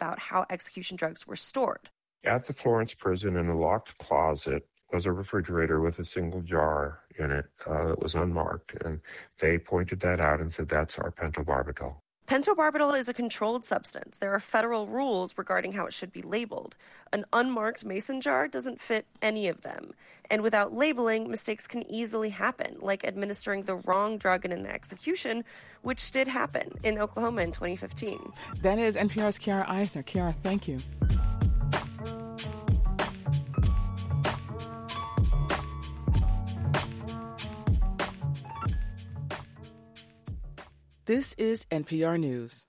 about how execution drugs were stored. At the Florence prison, in a locked closet, was a refrigerator with a single jar in it that was unmarked. And they pointed that out and said, that's our pentobarbital. Pentobarbital is a controlled substance. There are federal rules regarding how it should be labeled. An unmarked mason jar doesn't fit any of them. And without labeling, mistakes can easily happen, like administering the wrong drug in an execution, which did happen in Oklahoma in 2015. That is NPR's Kiara Eisner. Kiara, thank you. This is NPR News.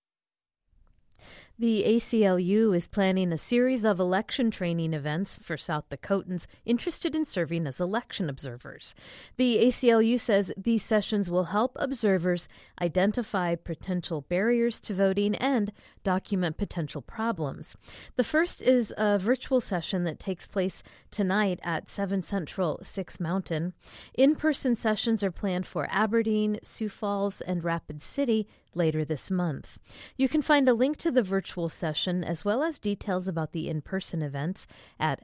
The ACLU is planning a series of election training events for South Dakotans interested in serving as election observers. The ACLU says these sessions will help observers identify potential barriers to voting and document potential problems. The first is a virtual session that takes place tonight at 7 Central, 6 Mountain. In-person sessions are planned for Aberdeen, Sioux Falls, and Rapid City later this month. You can find a link to the virtual session as well as details about the in-person events at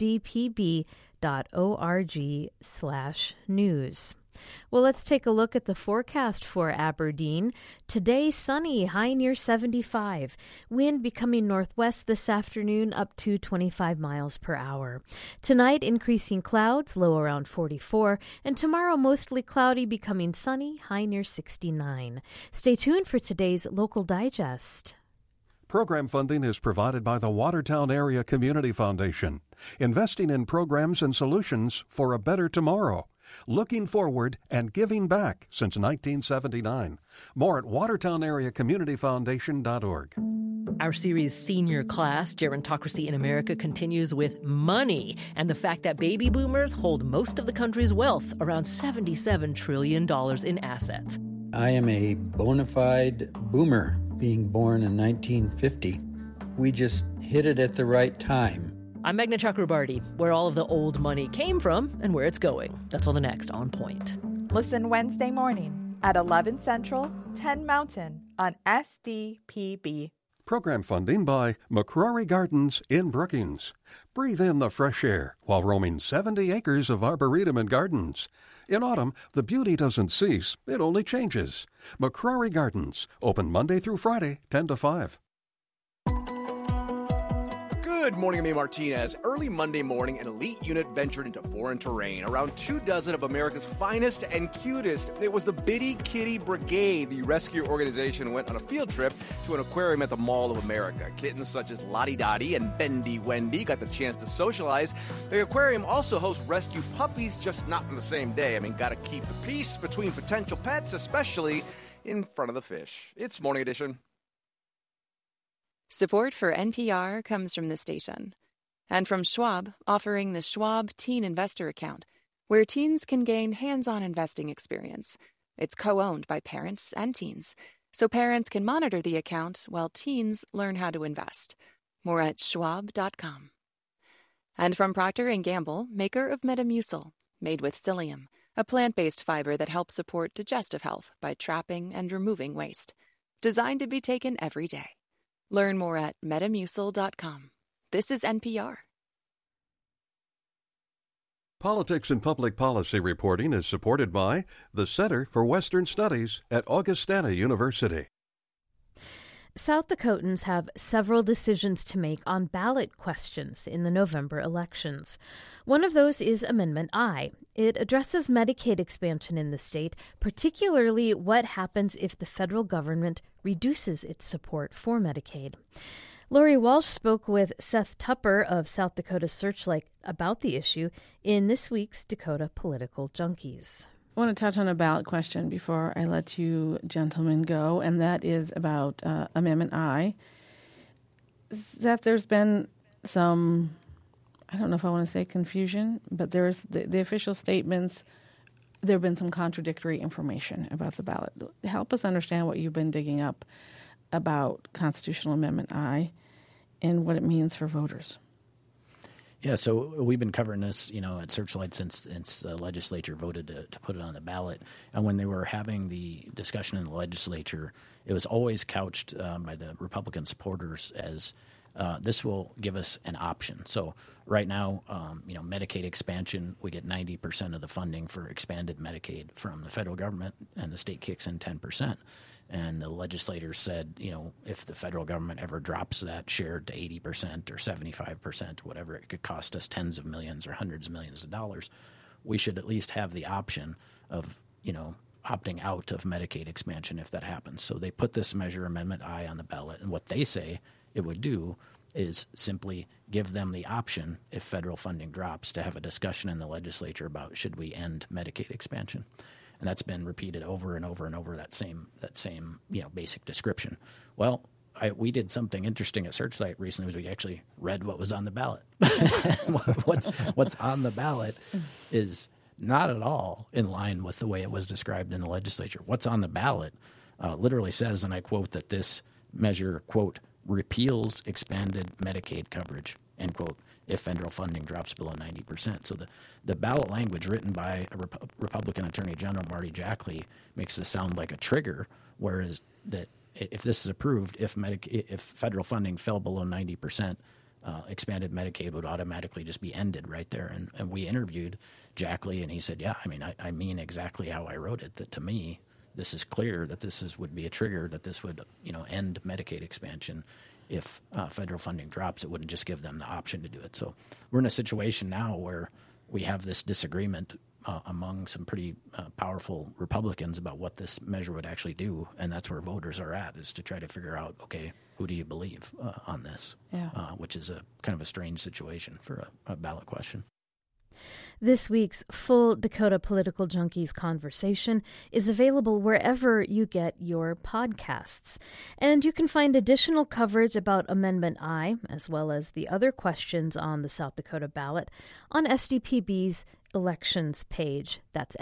sdpb.org/news. Well, let's take a look at the forecast for Aberdeen. Today, sunny, high near 75. Wind becoming northwest this afternoon up to 25 miles per hour. Tonight, increasing clouds, low around 44. And tomorrow, mostly cloudy, becoming sunny, high near 69. Stay tuned for today's Local Digest. Program funding is provided by the Watertown Area Community Foundation, investing in programs and solutions for a better tomorrow. Looking forward and giving back since 1979. More at watertownareacommunityfoundation.org. Our series Senior Class, Gerontocracy in America, continues with money and the fact that baby boomers hold most of the country's wealth, around $77 trillion in assets. I am a bona fide boomer, being born in 1950. We just hit it at the right time. I'm Meghna Chakrabarti, where all of the old money came from and where it's going. That's on the next On Point. Listen Wednesday morning at 11 Central, 10 Mountain on SDPB. Program funding by McCrory Gardens in Brookings. Breathe in the fresh air while roaming 70 acres of arboretum and gardens. In autumn, the beauty doesn't cease, it only changes. McCrory Gardens, open Monday through Friday, 10 to 5. Good morning, I'm A. Martinez. Early Monday morning, an elite unit ventured into foreign terrain. Around 24 of America's finest and cutest. It was the Bitty Kitty Brigade. The rescue organization went on a field trip to an aquarium at the Mall of America. Kittens such as Lottie Dottie and Bendy Wendy got the chance to socialize. The aquarium also hosts rescue puppies, just not on the same day. I mean, gotta keep the peace between potential pets, especially in front of the fish. It's Morning Edition. Support for NPR comes from this station and from Schwab, offering the Schwab Teen Investor Account, where teens can gain hands-on investing experience. It's co-owned by parents and teens, so parents can monitor the account while teens learn how to invest. More at schwab.com. And from Procter & Gamble, maker of Metamucil, made with psyllium, a plant-based fiber that helps support digestive health by trapping and removing waste. Designed to be taken every day. Learn more at metamucil.com. This is NPR. Politics and Public Policy reporting is supported by the Center for Western Studies at Augustana University. South Dakotans have several decisions to make on ballot questions in the November elections. One of those is Amendment I. It addresses Medicaid expansion in the state, particularly what happens if the federal government reduces its support for Medicaid. Lori Walsh spoke with Seth Tupper of South Dakota Searchlight about the issue in this week's Dakota Political Junkies. I want to touch on a ballot question before I let you gentlemen go, and that is about Amendment I. Seth, there's been some, I don't know if I want to say confusion, but there's the official statements. There have been some contradictory information about the ballot. Help us understand what you've been digging up about Constitutional Amendment I and what it means for voters. Yeah, so we've been covering this, at Searchlight since the legislature voted to put it on the ballot. And when they were having the discussion in the legislature, it was always couched by the Republican supporters as this will give us an option. So right now, Medicaid expansion, we get 90% of the funding for expanded Medicaid from the federal government, and the state kicks in 10%. And the legislators said, if the federal government ever drops that share to 80% or 75%, whatever it could cost us tens of millions or hundreds of millions of dollars, we should at least have the option of, opting out of Medicaid expansion if that happens. So they put this measure, Amendment I, on the ballot. And what they say it would do is simply give them the option, if federal funding drops, to have a discussion in the legislature about should we end Medicaid expansion. And that's been repeated over and over and over, that same basic description. Well, we did something interesting at Searchlight recently. Was we actually read what was on the ballot. What's on the ballot is not at all in line with the way it was described in the legislature. What's on the ballot literally says, and I quote, that this measure, quote, repeals expanded Medicaid coverage, end quote, if federal funding drops below 90%. So the ballot language written by a Republican Attorney General, Marty Jackley, makes this sound like a trigger, whereas that if this is approved, if federal funding fell below 90%, expanded Medicaid would automatically just be ended right there. And we interviewed Jackley, and he said, yeah, I mean exactly how I wrote it, that to me, this is clear that would be a trigger, that this would, end Medicaid expansion. If federal funding drops, it wouldn't just give them the option to do it. So we're in a situation now where we have this disagreement among some pretty powerful Republicans about what this measure would actually do, and that's where voters are at, is to try to figure out, okay, who do you believe on this, which is a kind of a strange situation for a ballot question. This week's full Dakota Political Junkies conversation is available wherever you get your podcasts. And you can find additional coverage about Amendment I, as well as the other questions on the South Dakota ballot, on SDPB's elections page. That's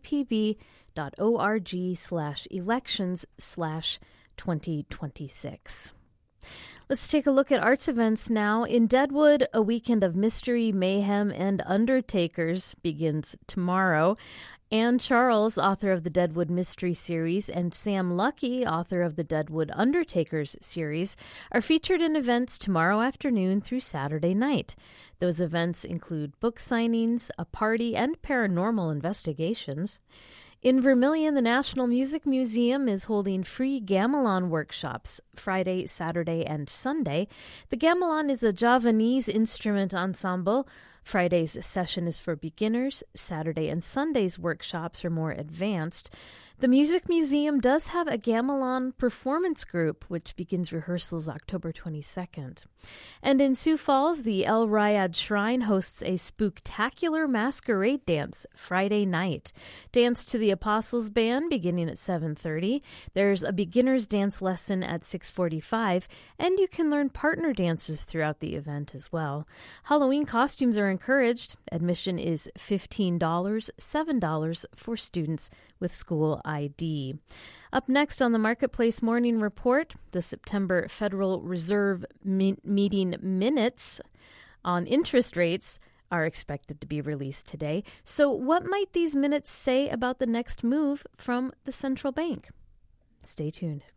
sdpb.org/elections/2026. Let's take a look at arts events now. In Deadwood, a weekend of mystery, mayhem, and undertakers begins tomorrow. Ann Charles, author of the Deadwood Mystery Series, and Sam Lucky, author of the Deadwood Undertakers series, are featured in events tomorrow afternoon through Saturday night. Those events include book signings, a party, and paranormal investigations. In Vermilion, the National Music Museum is holding free gamelan workshops Friday, Saturday, and Sunday. The gamelan is a Javanese instrument ensemble. Friday's session is for beginners. Saturday and Sunday's workshops are more advanced. The Music Museum does have a gamelan performance group, which begins rehearsals October 22nd. And in Sioux Falls, the El Rayad Shrine hosts a spooktacular masquerade dance Friday night. Dance to the Apostles Band beginning at 7:30. There's a beginner's dance lesson at 6:45, and you can learn partner dances throughout the event as well. Halloween costumes are encouraged. Admission is $15, $7 for students with school ID. Up next on the Marketplace Morning Report, the September Federal Reserve meeting minutes on interest rates are expected to be released today. So what might these minutes say about the next move from the central bank? Stay tuned.